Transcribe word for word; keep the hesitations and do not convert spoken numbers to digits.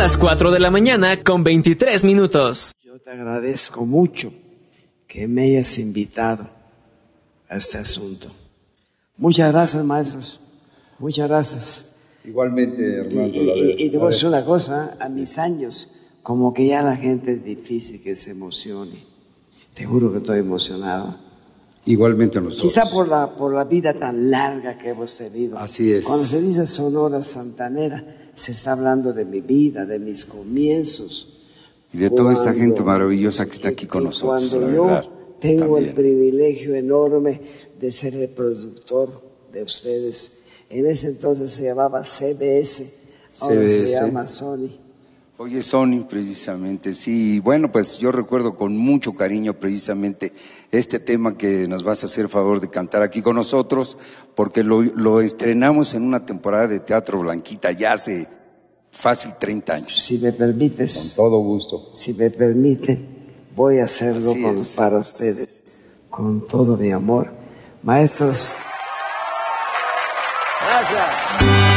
las cuatro de la mañana con veintitrés minutos. Yo te agradezco mucho que me hayas invitado a este asunto. Muchas gracias, maestros. Muchas gracias. Igualmente, Hernando. Y, y, y te voy a decir una cosa, a mis años, como que ya la gente es difícil que se emocione. Te juro que estoy emocionado. Igualmente nosotros. Quizá por la, por la vida tan larga que hemos tenido. Así es. Cuando se dice Sonora Santanera, se está hablando de mi vida, de mis comienzos. Y de toda esta gente maravillosa que está aquí con nosotros. Cuando la yo verdad, tengo también. el privilegio enorme de ser el productor de ustedes. En ese entonces se llamaba C B S, ahora C B S. se llama Sony. Oye, Sony, precisamente, sí. Bueno, pues yo recuerdo con mucho cariño precisamente este tema que nos vas a hacer favor de cantar aquí con nosotros, porque lo, lo estrenamos en una temporada de Teatro Blanquita ya hace fácil treinta años. Si me permites. Con todo gusto. Si me permiten, voy a hacerlo con, para ustedes, con todo mi amor. Maestros. Gracias.